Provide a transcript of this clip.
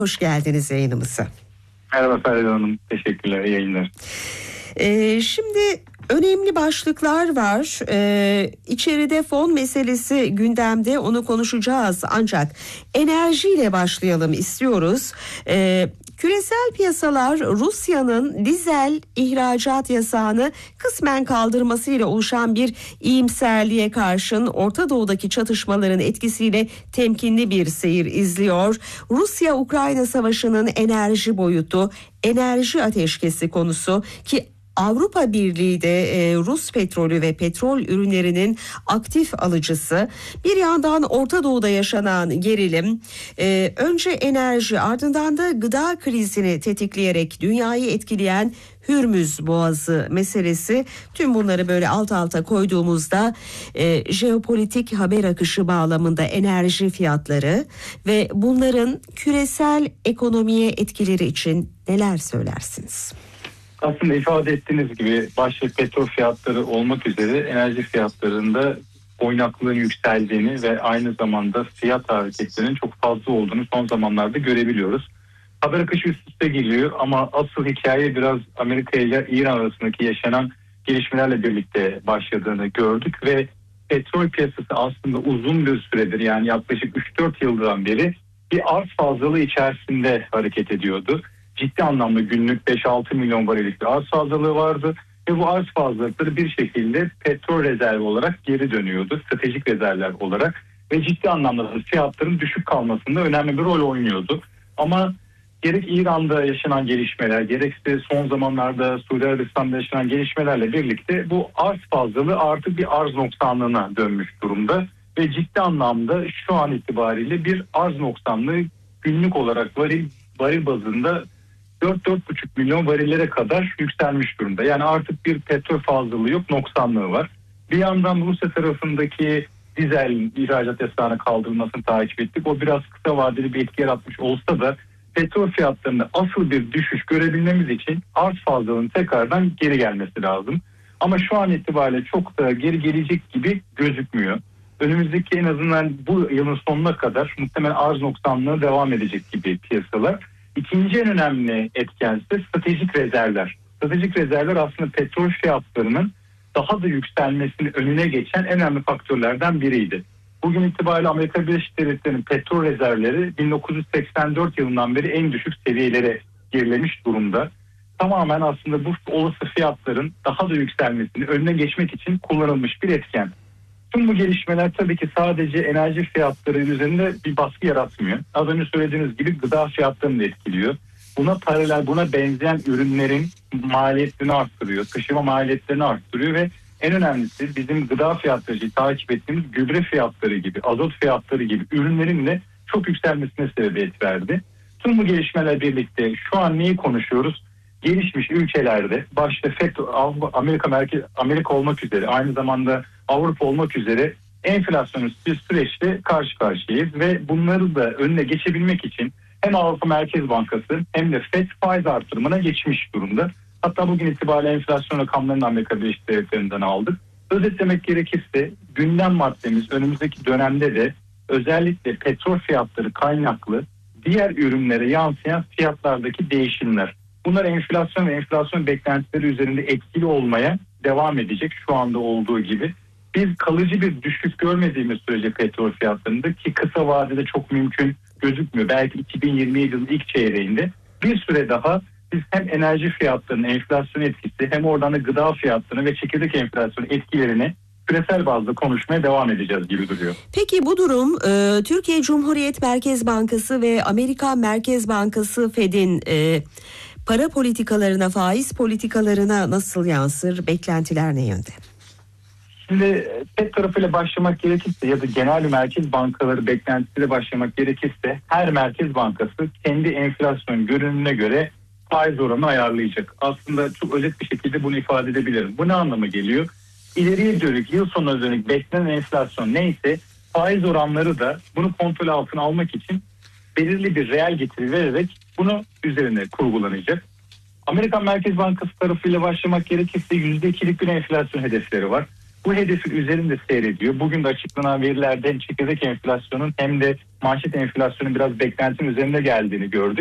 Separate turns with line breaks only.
Hoş geldiniz yayınımıza.
Merhaba Feride Hanım, teşekkürler, iyi yayınlar.
Şimdi önemli başlıklar var. İçeride fon meselesi gündemde, onu konuşacağız. Ancak enerjiyle başlayalım istiyoruz. Küresel piyasalar Rusya'nın dizel ihracat yasağını kısmen kaldırmasıyla oluşan bir iyimserliğe karşın Orta Doğu'daki çatışmaların etkisiyle temkinli bir seyir izliyor. Rusya-Ukrayna savaşının enerji boyutu, enerji ateşkesi konusu ki Avrupa Birliği de Rus petrolü ve petrol ürünlerinin aktif alıcısı. Bir yandan Orta Doğu'da yaşanan gerilim, önce enerji, ardından da gıda krizini tetikleyerek dünyayı etkileyen Hürmüz Boğazı meselesi. Tüm bunları böyle alt alta koyduğumuzda jeopolitik haber akışı bağlamında enerji fiyatları ve bunların küresel ekonomiye etkileri için neler söylersiniz?
Aslında ifade ettiğiniz gibi başta petrol fiyatları olmak üzere enerji fiyatlarında oynaklığın yükseldiğini ve aynı zamanda fiyat hareketlerinin çok fazla olduğunu son zamanlarda görebiliyoruz. Haber akışı üst üste geliyor ama asıl hikaye biraz Amerika ile İran arasındaki yaşanan gelişmelerle birlikte başladığını gördük ve petrol piyasası aslında uzun bir süredir, yani yaklaşık 3-4 yıldan beri bir arz fazlalığı içerisinde hareket ediyordu. Ciddi anlamda günlük 5-6 milyon varillik bir arz fazlalığı vardı ve bu arz fazlalıkları bir şekilde petrol rezervi olarak geri dönüyordu, stratejik rezervler olarak ve ciddi anlamda fiyatların düşük kalmasında önemli bir rol oynuyordu. Ama gerek İran'da yaşanan gelişmeler, gerekse son zamanlarda Suudi Arabistan'da yaşanan gelişmelerle birlikte bu arz fazlalığı artık bir arz noksanlığına dönmüş durumda ve ciddi anlamda şu an itibariyle bir arz noksanlığı günlük olarak varil bazında 4-4,5 milyon varillere kadar yükselmiş durumda. Yani artık bir petrol fazlalığı yok, noksanlığı var. Bir yandan Rusya tarafındaki dizel ihracat yasağını kaldırılmasını takip ettik. O biraz kısa vadeli bir etki yaratmış olsa da petrol fiyatlarında asıl bir düşüş görebilmemiz için arz fazlalığının tekrardan geri gelmesi lazım. Ama şu an itibariyle çok da geri gelecek gibi gözükmüyor. Önümüzdeki en azından bu yılın sonuna kadar muhtemelen arz noksanlığı devam edecek gibi piyasalar. İkinci en önemli etken ise stratejik rezervler. Stratejik rezervler aslında petrol fiyatlarının daha da yükselmesini önüne geçen en önemli faktörlerden biriydi. Bugün itibariyle Amerika Birleşik Devletleri'nin petrol rezervleri 1984 yılından beri en düşük seviyelere gerilemiş durumda. Tamamen aslında bu olası fiyatların daha da yükselmesini önüne geçmek için kullanılmış bir etken. Tüm bu gelişmeler tabii ki sadece enerji fiyatları üzerinde bir baskı yaratmıyor. Az önce söylediğiniz gibi gıda fiyatlarını da etkiliyor. Buna paralel, buna benzeyen ürünlerin maliyetlerini arttırıyor, taşıma maliyetlerini arttırıyor ve en önemlisi bizim gıda fiyatları, takip ettiğimiz gübre fiyatları gibi, azot fiyatları gibi ürünlerin de çok yükselmesine sebebiyet verdi. Tüm bu gelişmeler birlikte şu an neyi konuşuyoruz? Gelişmiş ülkelerde başta Amerika olmak üzere, aynı zamanda Avrupa olmak üzere enflasyonist bir süreçte karşı karşıyayız ve bunları da önüne geçebilmek için hem Avrupa Merkez Bankası hem de FED faiz artırımına geçmiş durumda. Hatta bugün itibariyle enflasyon rakamlarını Amerika Birleşik Devletleri'nden aldık. Özetlemek gerekirse gündem maddemiz önümüzdeki dönemde de özellikle petrol fiyatları kaynaklı diğer ürünlere yansıyan fiyatlardaki değişimler. Bunlar enflasyon ve enflasyon beklentileri üzerinde etkili olmaya devam edecek şu anda olduğu gibi. Biz kalıcı bir düşüş görmediğimiz sürece petrol fiyatlarında, ki kısa vadede çok mümkün gözükmüyor. Belki 2027 yılının ilk çeyreğinde bir süre daha biz hem enerji fiyatlarının enflasyon etkisi hem oradan da gıda fiyatlarını ve çekirdek enflasyon etkilerini küresel bazda konuşmaya devam edeceğiz gibi duruyor.
Peki bu durum Türkiye Cumhuriyet Merkez Bankası ve Amerika Merkez Bankası Fed'in para politikalarına, faiz politikalarına nasıl yansır? Beklentiler ne yönde?
Şimdi FED tarafıyla başlamak gerekirse ya da genel merkez bankaları beklentisiyle başlamak gerekirse her merkez bankası kendi enflasyon görünümüne göre faiz oranını ayarlayacak. Aslında çok özet bir şekilde bunu ifade edebilirim. Bu ne anlama geliyor? İleriye dönük, yıl sonuna dönük beklenen enflasyon neyse faiz oranları da bunu kontrol altına almak için belirli bir reel getiri vererek bunu üzerine kurgulanacak. Amerikan Merkez Bankası tarafıyla başlamak gerekirse %2'lik bir enflasyon hedefleri var. bu hedefin üzerinde seyrediyor. Bugün de açıklanan verilerde hem çekirdek enflasyonun hem de manşet enflasyonun biraz beklentinin üzerinde geldiğini gördük.